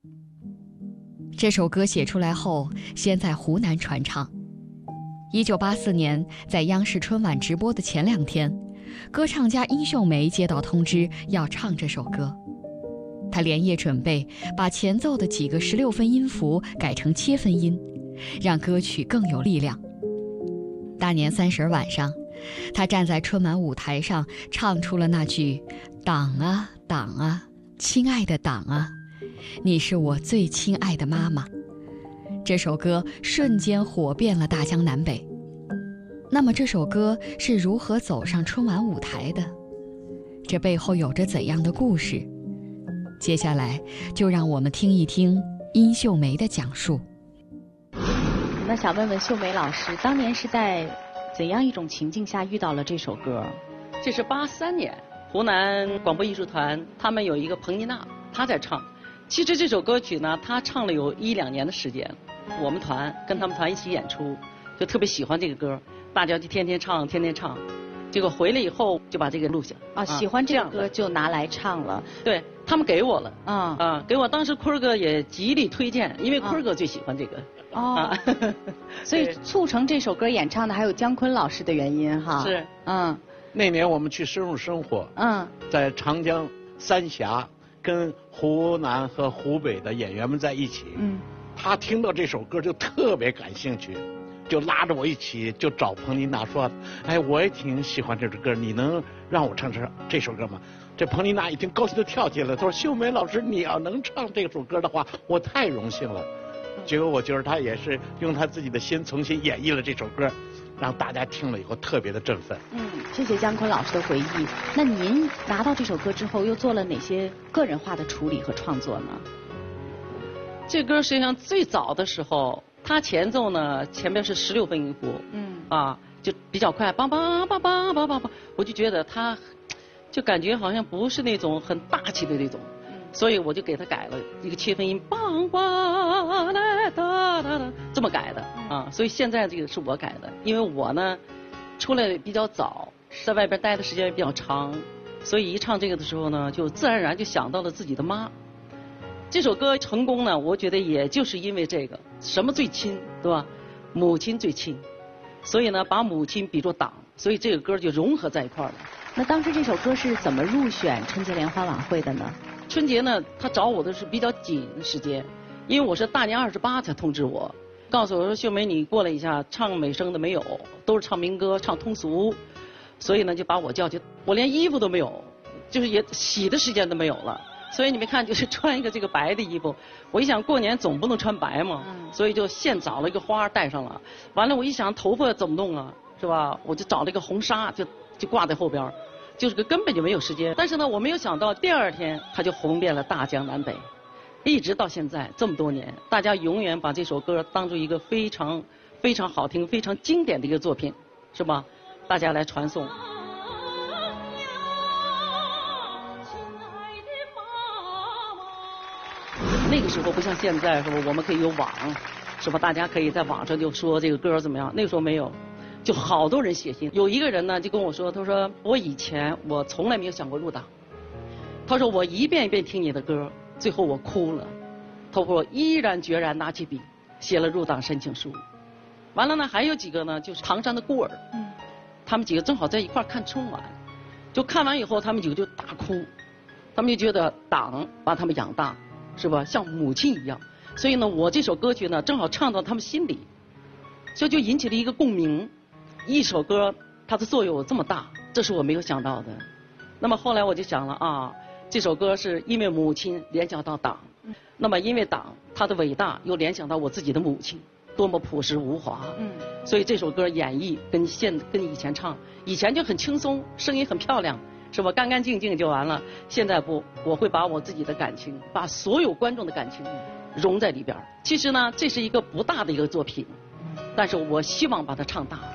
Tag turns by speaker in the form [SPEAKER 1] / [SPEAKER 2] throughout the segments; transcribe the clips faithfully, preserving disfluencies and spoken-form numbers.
[SPEAKER 1] 这首歌写出来后，先在湖南传唱。一九八四年，在央视春晚直播的前两天，歌唱家殷秀梅接到通知要唱这首歌，她连夜准备，把前奏的几个十六分音符改成切分音，让歌曲更有力量。大年三十晚上，她站在春晚舞台上，唱出了那句“党啊党啊，亲爱的党啊，你是我最亲爱的妈妈”。这首歌瞬间火遍了大江南北。那么这首歌是如何走上春晚舞台的？这背后有着怎样的故事？接下来就让我们听一听殷秀梅的讲述。
[SPEAKER 2] 那想问问秀梅老师，当年是在怎样一种情境下遇到了这首歌？
[SPEAKER 3] 这是八三年，湖南广播艺术团他们有一个彭妮娜，她在唱。其实这首歌曲呢，她唱了有一两年的时间。我们团跟他们团一起演出，就特别喜欢这个歌，大家就天天唱，天天唱。结果回来以后就把这个录下。
[SPEAKER 2] 啊，喜欢这个歌就拿来唱了。
[SPEAKER 3] 对，他们给我了。
[SPEAKER 2] 啊
[SPEAKER 3] 啊，给我。当时坤儿哥也极力推荐，因为坤儿哥最喜欢这个。
[SPEAKER 2] 哦。所以促成这首歌演唱的还有姜昆老师的原因哈。
[SPEAKER 3] 是。
[SPEAKER 2] 嗯。
[SPEAKER 4] 那年我们去深入生活。
[SPEAKER 2] 嗯。
[SPEAKER 4] 在长江三峡，跟湖南和湖北的演员们在一起。
[SPEAKER 2] 嗯。
[SPEAKER 4] 他听到这首歌就特别感兴趣，就拉着我一起就找彭妮娜说：“哎，我也挺喜欢这首歌，你能让我唱这这首歌吗？”这彭妮娜已经高兴的跳起来了，她说：“秀梅老师，你要能唱这首歌的话，我太荣幸了。”结果我觉得他也是用他自己的心重新演绎了这首歌，让大家听了以后特别的振奋。
[SPEAKER 2] 嗯，谢谢姜昆老师的回忆。那您拿到这首歌之后，又做了哪些个人化的处理和创作呢？
[SPEAKER 3] 这歌实际上最早的时候，它前奏呢前面是十六分音符，
[SPEAKER 2] 嗯，
[SPEAKER 3] 啊，就比较快，梆梆梆梆梆梆梆，我就觉得它，就感觉好像不是那种很大气的那种，嗯，所以我就给它改了一个切分音，梆梆来哒哒哒，这么改的啊，所以现在这个是我改的，因为我呢出来比较早，在外边待的时间也比较长，所以一唱这个的时候呢，就自然而然就想到了自己的妈。这首歌成功呢，我觉得也就是因为这个，什么最亲，对吧？母亲最亲，所以呢，把母亲比作党，所以这个歌就融合在一块儿了。
[SPEAKER 2] 那当时这首歌是怎么入选春节联欢晚会的呢？
[SPEAKER 3] 春节呢，他找我的是比较紧的时间，因为我是大年二十八才通知我，告诉我说秀梅你过来一下，唱美声的没有，都是唱民歌，唱通俗，所以呢就把我叫去，我连衣服都没有，就是也洗的时间都没有了。所以你们看，就是穿一个这个白的衣服，我一想过年总不能穿白嘛，嗯、所以就现找了一个花戴上了。完了，我一想头发怎么弄啊，是吧？我就找了一个红纱，就就挂在后边，就是个根本就没有时间。但是呢，我没有想到第二天它就红遍了大江南北，一直到现在这么多年，大家永远把这首歌当做一个非常非常好听、非常经典的一个作品，是吧？大家来传颂。那个时候不像现在，是吧？我们可以有网，是吧？大家可以在网上就说这个歌怎么样。那个时候没有，就好多人写信。有一个人呢就跟我说，他说我以前我从来没有想过入党。他说我一遍一遍听你的歌，最后我哭了。他说我依然决然拿起笔写了入党申请书。完了呢，还有几个呢，就是唐山的孤儿，嗯，他们几个正好在一块看春晚，就看完以后，他们几个就大哭，他们就觉得党把他们养大。是吧？像母亲一样，所以呢，我这首歌曲呢，正好唱到他们心里，所以就引起了一个共鸣。一首歌它的作用有这么大，这是我没有想到的。那么后来我就想了啊，这首歌是因为母亲联想到党，那么因为党它的伟大又联想到我自己的母亲多么朴实无华，嗯，所以这首歌演绎跟现跟以前唱，以前就很轻松，声音很漂亮。是吧？干干净净就完了。现在不，我会把我自己的感情，把所有观众的感情融在里边。其实呢，这是一个不大的一个作品，但是我希望把它唱大。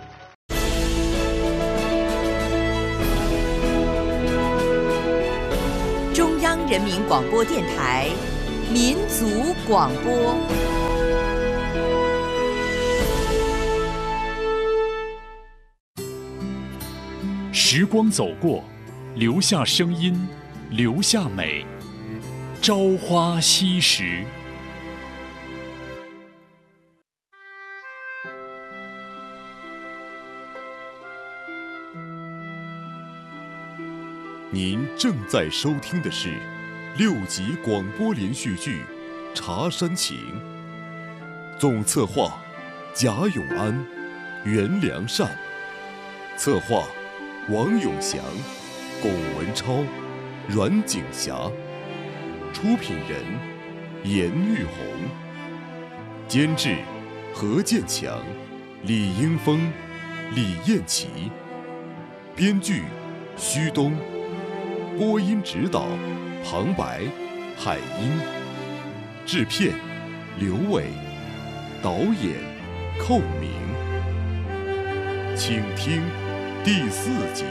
[SPEAKER 5] 中央人民广播电台民族广播。
[SPEAKER 6] 时光走过。留下声音，留下美。朝花夕拾，
[SPEAKER 7] 您正在收听的是六集广播连续剧《茶山情》，总策划贾永安、袁良善，策划王永祥、龚文超、阮景霞，出品人严玉红，监制何建强、李英峰、李艳琪，编剧徐东，播音指导旁白海英，制片刘伟，导演寇明。请听第四集。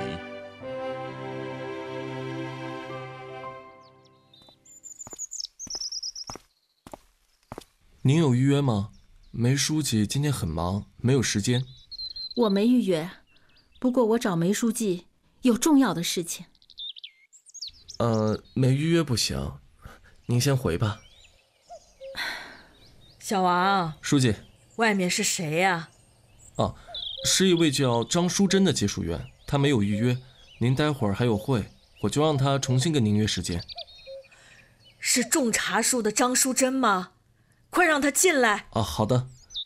[SPEAKER 8] 您有预约吗？梅书记今天很忙，没有时间。
[SPEAKER 9] 我没预约，不过我找梅书记有重要的事情。
[SPEAKER 8] 呃，没预约不行，您先回吧。
[SPEAKER 10] 小王，
[SPEAKER 8] 书记，
[SPEAKER 10] 外面是谁呀？
[SPEAKER 8] 啊，是一位叫张淑珍的技术员，她没有预约，您待会儿还有会，我就让她重新跟您约时间。
[SPEAKER 10] 是种茶树的张淑珍吗？快让她进来。
[SPEAKER 8] 啊，好的。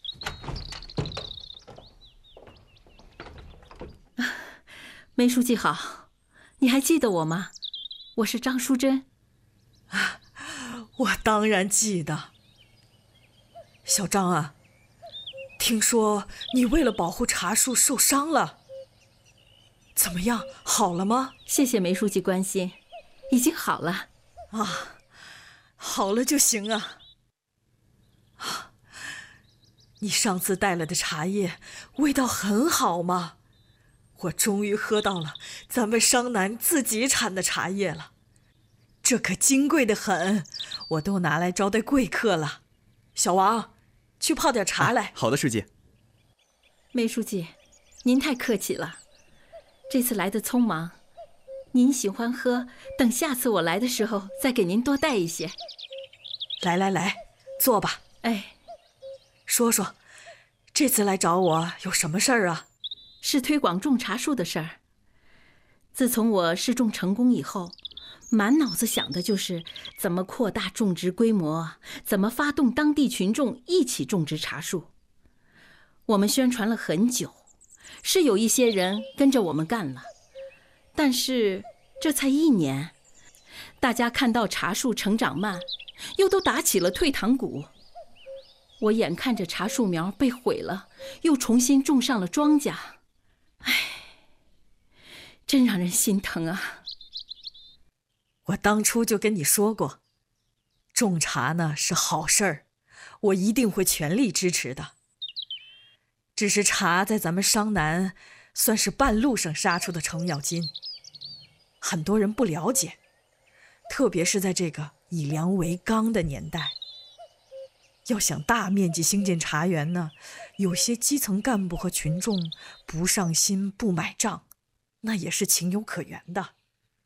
[SPEAKER 9] 梅书记好，你还记得我吗？我是张淑珍。
[SPEAKER 10] 啊，我当然记得。小张啊，听说你为了保护茶树受伤了，怎么样？好了吗？
[SPEAKER 9] 谢谢梅书记关心，已经好了。
[SPEAKER 10] 啊，好了就行啊。啊，你上次带来的茶叶味道很好嘛，我终于喝到了咱们商南自己产的茶叶了，这可金贵得很，我都拿来招待贵客了。小王，去泡点茶来。
[SPEAKER 11] 啊，好的，书记。
[SPEAKER 9] 梅书记，您太客气了，这次来的匆忙，您喜欢喝，等下次我来的时候再给您多带一些。
[SPEAKER 10] 来来来，坐吧。
[SPEAKER 9] 哎，
[SPEAKER 10] 说说，这次来找我有什么事儿啊？
[SPEAKER 9] 是推广种茶树的事儿。自从我试种成功以后，满脑子想的就是怎么扩大种植规模，怎么发动当地群众一起种植茶树。我们宣传了很久，是有一些人跟着我们干了，但是这才一年，大家看到茶树成长慢，又都打起了退堂鼓。我眼看着茶树苗被毁了，又重新种上了庄稼，唉，真让人心疼啊。
[SPEAKER 10] 我当初就跟你说过，种茶呢是好事儿，我一定会全力支持的。只是茶在咱们商南算是半路上杀出的程咬金，很多人不了解，特别是在这个以粮为纲的年代，要想大面积兴建茶园呢，有些基层干部和群众不上心不买账，那也是情有可原的。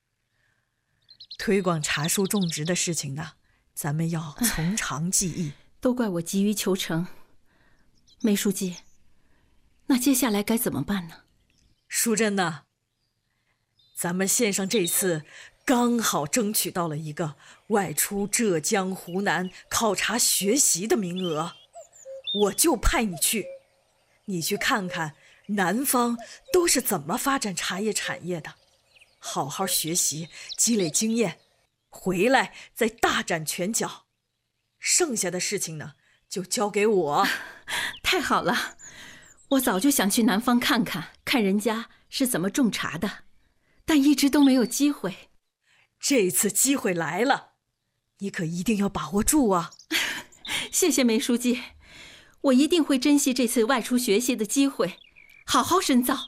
[SPEAKER 10] 推广茶树种植的事情呢，咱们要从长计议。
[SPEAKER 9] 都怪我急于求成。梅书记，那接下来该怎么办呢？
[SPEAKER 10] 淑珍呢，咱们县上这次刚好争取到了一个外出浙江、湖南考察学习的名额，我就派你去，你去看看南方都是怎么发展茶叶产业的，好好学习，积累经验，回来再大展拳脚。剩下的事情呢，就交给我。
[SPEAKER 9] 太好了，我早就想去南方看看，看人家是怎么种茶的，但一直都没有机会。
[SPEAKER 10] 这次机会来了，你可一定要把握住啊！
[SPEAKER 9] 谢谢梅书记，我一定会珍惜这次外出学习的机会，好好深造。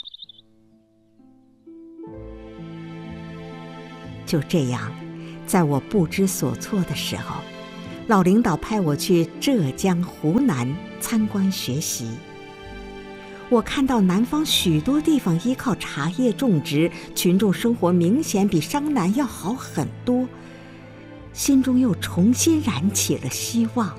[SPEAKER 12] 就这样，在我不知所措的时候，老领导派我去浙江、湖南参观学习。我看到南方许多地方依靠茶叶种植，群众生活明显比商南要好很多，心中又重新燃起了希望。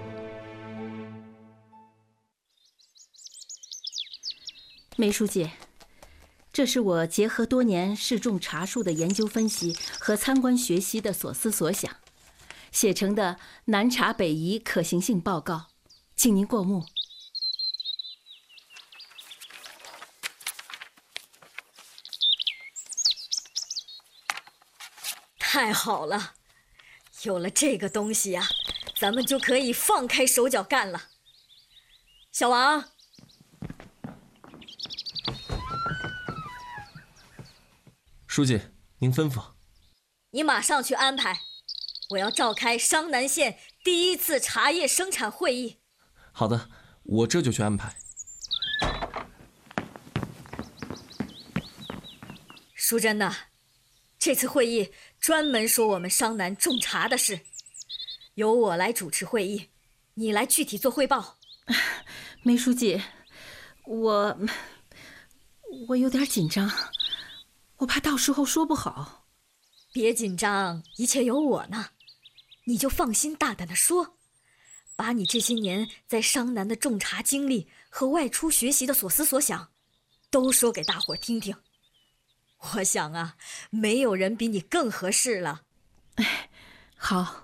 [SPEAKER 9] 梅书记， 这是我结合多年试种茶树的研究分析和参观学习的所思所想，写成的南茶北移可行性报告，请您过目。
[SPEAKER 10] 太好了，有了这个东西呀、啊，咱们就可以放开手脚干了。小王，
[SPEAKER 8] 书记，您吩咐。
[SPEAKER 10] 你马上去安排，我要召开商南县第一次茶叶生产会议。
[SPEAKER 8] 好的，我这就去安排。
[SPEAKER 10] 淑珍呐，这次会议专门说我们商南种茶的事，由我来主持会议，你来具体做汇报。
[SPEAKER 9] 梅书记，我我有点紧张，我怕到时候说不好。
[SPEAKER 10] 别紧张，一切有我呢，你就放心大胆地说，把你这些年在商南的种茶经历和外出学习的所思所想，都说给大伙听听。我想啊，没有人比你更合适了。
[SPEAKER 9] 哎，好。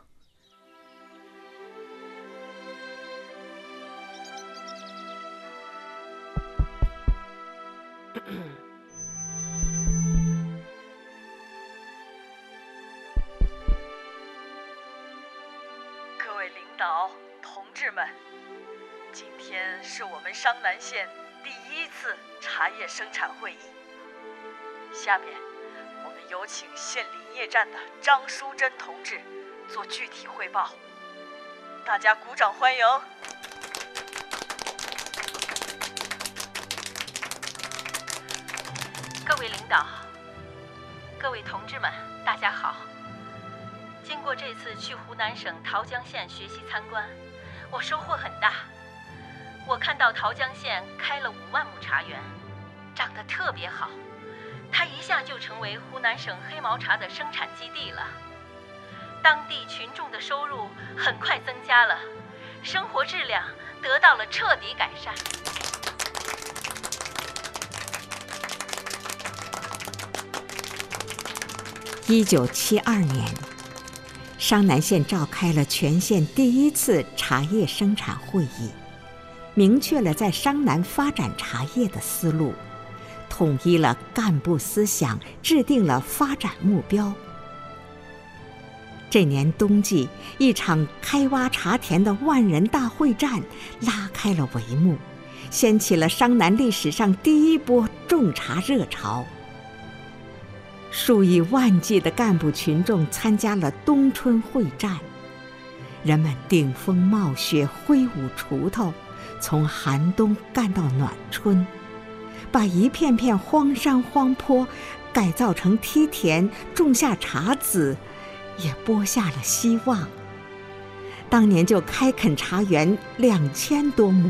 [SPEAKER 10] 各位领导、同志们，今天是我们商南县第一次茶叶生产会议。下面，我们有请县林业站的张淑珍同志做具体汇报。大家鼓掌欢迎。
[SPEAKER 9] 各位领导、各位同志们，大家好。经过这次去湖南省桃江县学习参观，我收获很大。我看到桃江县开了五万亩茶园，长得特别好。它一下就成为湖南省黑毛茶的生产基地了，当地群众的收入很快增加了，生活质量得到了彻底改善。
[SPEAKER 12] 一九七二年，商南县召开了全县第一次茶叶生产会议，明确了在商南发展茶叶的思路，统一了干部思想，制定了发展目标。这年冬季，一场开挖茶田的万人大会战拉开了帷幕，掀起了商南历史上第一波种茶热潮。数以万计的干部群众参加了冬春会战，人们顶风冒雪，挥舞锄头，从寒冬干到暖春，把一片片荒山荒坡改造成梯田，种下茶籽，也播下了希望。当年就开垦茶园两千多亩。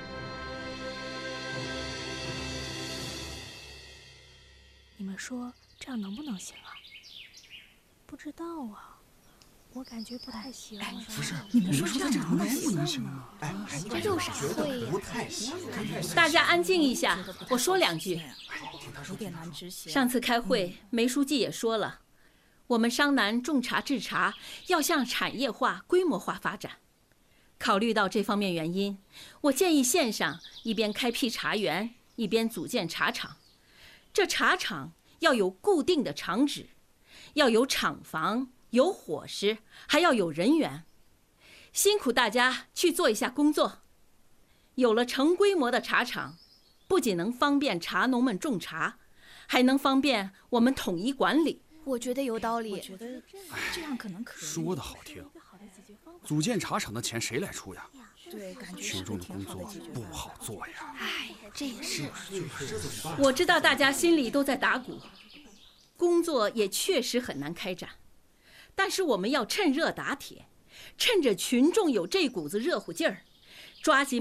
[SPEAKER 11] 你们说这样能不能行啊？不知道啊，我感觉不太行。哎，
[SPEAKER 13] 不是，你们说这样能不能行啊？哎，
[SPEAKER 11] 这有啥会呀？
[SPEAKER 13] 不太行。
[SPEAKER 9] 大家安静一下，我说两句。
[SPEAKER 11] 有点难执行。
[SPEAKER 9] 上次开会，梅书记也说了，我们商南种茶制茶要向产业化、规模化发展。考虑到这方面原因，我建议县上一边开辟茶园，一边组建茶厂。这茶厂要有固定的厂址，要有厂房，有伙食，还要有人员。辛苦大家去做一下工作。有了成规模的茶厂，不仅能方便茶农们种茶，还能方便我们统一管理。
[SPEAKER 11] 我觉得有道理。我觉得这样可能可以。
[SPEAKER 13] 说得好听，组建茶厂的钱谁来出呀？
[SPEAKER 11] 对，感觉
[SPEAKER 13] 群众的工作不好做呀。
[SPEAKER 11] 哎，这也是。
[SPEAKER 9] 我知道大家心里都在打鼓，工作也确实很难开展，但是我们要趁热打铁，趁着群众有这股子热乎劲儿，抓紧